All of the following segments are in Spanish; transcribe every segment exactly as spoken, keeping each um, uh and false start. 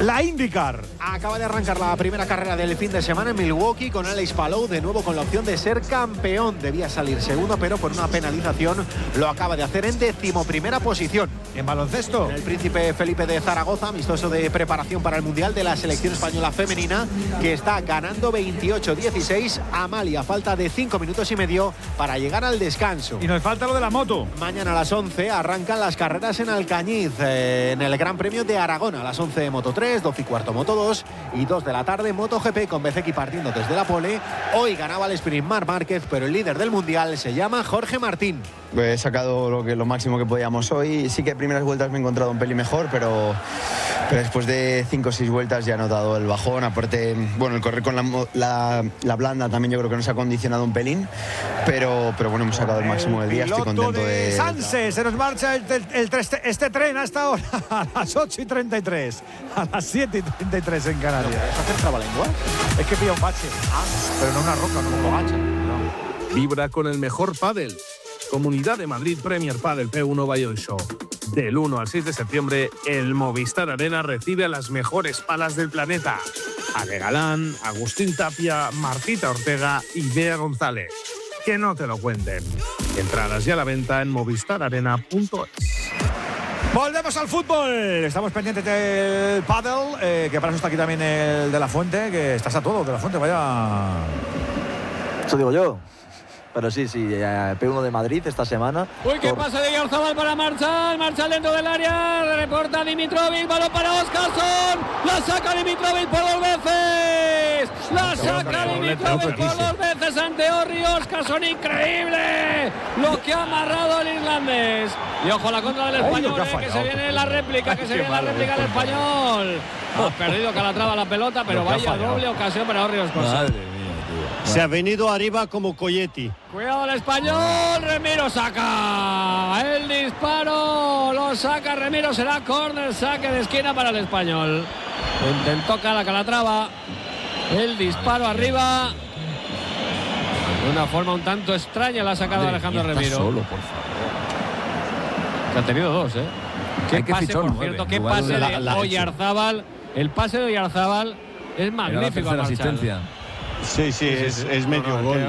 La IndyCar. Acaba de arrancar la primera carrera del fin de semana en Milwaukee con Alex Palou de nuevo con la opción de ser campeón. Debía salir segundo, pero por una penalización lo acaba de hacer en decimoprimera posición. En baloncesto, el Príncipe Felipe de Zaragoza, amistoso de preparación para el Mundial de la selección española femenina, que está ganando veintiocho dieciséis a Mali a falta de cinco minutos y medio para llegar al descanso. Y nos falta lo de la moto. Mañana a las once arrancan las carreras en Alcañiz, eh, en el Gran Premio de Aragón. A las once Moto tres, doce y cuarto Moto dos y dos de la tarde MotoGP con Bezzecchi partiendo desde la pole. Hoy ganaba el sprint Marc Márquez, pero el líder del Mundial se llama Jorge Martín. He sacado lo, que, lo máximo que podíamos hoy. Sí que primeras vueltas me he encontrado un pelín mejor, pero, pero después de cinco o seis vueltas ya he notado el bajón. Aparte, bueno, el correr con la, la, la blanda también yo creo que nos ha condicionado un pelín, pero, pero bueno, hemos sacado el máximo del día. Estoy contento de... de... Sanse, se nos marcha el, el, el, el, este tren hasta ahora a las ocho y treinta y tres, a las siete y treinta y tres en Canarias. ¿Es hacer trabalengua? Es que pilla un bache. Ah, pero no una roca, no un bache. No. Vibra con el mejor pádel. Comunidad de Madrid Premier Padel P uno Valladolid Show. Del uno al seis de septiembre, el Movistar Arena recibe a las mejores palas del planeta. Ale Galán, Agustín Tapia, Martita Ortega y Bea González. Que no te lo cuenten. Entradas ya a la venta en movistar arena punto es. Volvemos al fútbol. Estamos pendientes del pádel, eh, que para eso está aquí también el de la Fuente, que estás a todo, de la Fuente, vaya. Eso digo yo. Pero sí, sí, eh, P uno de Madrid esta semana. Uy, qué pase de Oyarzabal para Marchal. Marchal dentro del área. Reporta Dimitrovic. Balón para Oscarson. La saca Dimitrovic por dos veces. La saca Dimitrovic por dos veces ante Orri. Oscarson, increíble lo que ha amarrado el irlandés. Y ojo a la contra del español, eh, que se viene la réplica, que se viene la réplica del español. Ha perdido Calatrava la pelota, pero vaya doble ocasión para Orri Oscarson. Se ha venido arriba como Coyetti. Cuidado el español, Remiro saca el disparo, lo saca Remiro, será córner, saque de esquina para el español. Intentó la Calatrava, el disparo arriba. De una forma un tanto extraña la ha sacado Alejandro Remiro. Solo, por favor. Que ha tenido dos, ¿eh? Qué pase, por cierto, qué pase de Oyarzabal. El pase de Oyarzabal es magnífico. La asistencia. Sí, sí, es, es medio no, no, gol.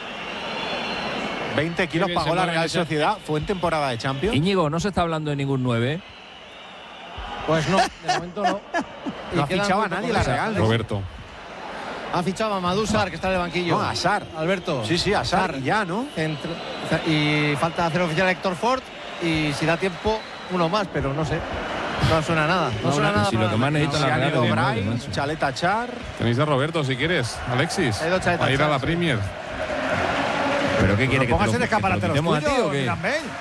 veinte kilos pagó la Real Sociedad. Fue en temporada de Champions. Íñigo, no se está hablando de ningún nueve. Pues no, de momento no. No ha fichado a nadie la Real. Roberto. Ha fichado a Madu Sarr, que está en el banquillo. No, a Sarr. Alberto. Sí, sí, a Sarr, Sarr ya, ¿no? Entre, y falta hacer oficial a Héctor Ford. Y si da tiempo, uno más, pero no sé. No suena nada. No, no suena nada. Si lo que más necesita la Real es Bray, Chaleta Char. Tenéis a Roberto si quieres, Alexis. A ir a la Premier. ¿Pero qué quiere que pongas en escaparate los tuyos, ¿o qué? No,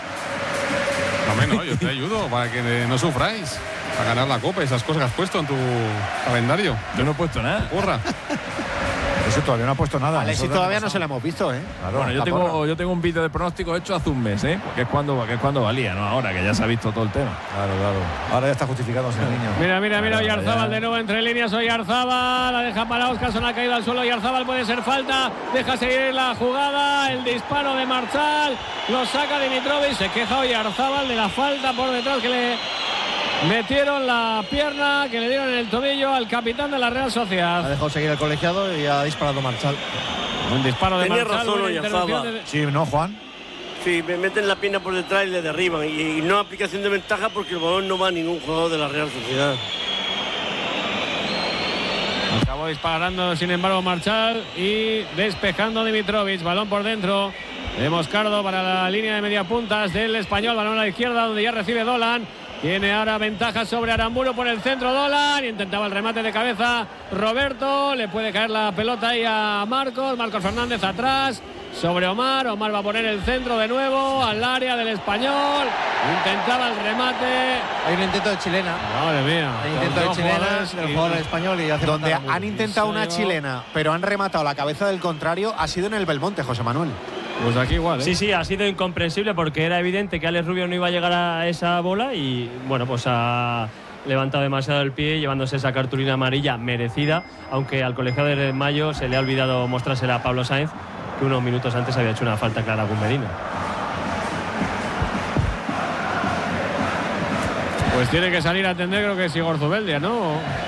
no, yo te ayudo para que no sufráis. Para ganar la Copa, esas cosas que has puesto en tu calendario. Yo no he puesto nada. Porra. Eso todavía no ha puesto nada. Alexis todavía no se la hemos visto, ¿eh? Claro, bueno, yo tengo, yo tengo un vídeo de pronóstico hecho hace un mes, ¿eh? Que es cuando, que es cuando valía, ¿no? Ahora que ya se ha visto todo el tema. Claro, claro. Ahora ya está justificado ese niño. Mira, mira, mira, claro, Oyarzabal de nuevo entre líneas. Oyarzabal la deja para Oscarson, ha caído al suelo. Oyarzabal puede ser falta. Deja seguir la jugada. El disparo de Marchal. Lo saca Dimitrovic. Se queja Oyarzabal de la falta por detrás que le metieron la pierna, que le dieron en el tobillo al capitán de la Real Sociedad. Ha dejado seguir el colegiado y ha disparado Marchal. Un disparo de Tenía Marchal. razón Oyarzabal. De... Sí, ¿no, Juan? Sí, me meten la pierna por detrás y le derriban. Y, y no aplicación de ventaja porque el balón no va a ningún jugador de la Real Sociedad. Acabó disparando, sin embargo, Marchal y despejando Dimitrovic. Balón por dentro de Moscardo para la línea de media puntas del español. Balón a la izquierda donde ya recibe Dolan. Tiene ahora ventaja sobre Aramburu por el centro. Dolan intentaba el remate de cabeza Roberto, le puede caer la pelota ahí a Marcos. Marcos Fernández atrás sobre Omar. Omar va a poner el centro de nuevo al área del español. Intentaba el remate. Hay un intento de chilena. Madre mía. Hay un intento de chilena del jugador español y hace donde han intentado una chilena, pero han rematado la cabeza del contrario, ha sido en el Belmonte, José Manuel. Pues aquí igual, ¿eh? Sí, sí, ha sido incomprensible porque era evidente que Alex Rubio no iba a llegar a esa bola y, bueno, pues ha levantado demasiado el pie, llevándose esa cartulina amarilla merecida, aunque al colegiado de Mayo se le ha olvidado mostrársela a Pablo Sáenz, que unos minutos antes había hecho una falta clara a Gun Medina. Pues tiene que salir a atender, creo que es Igor Zubeldia, ¿no?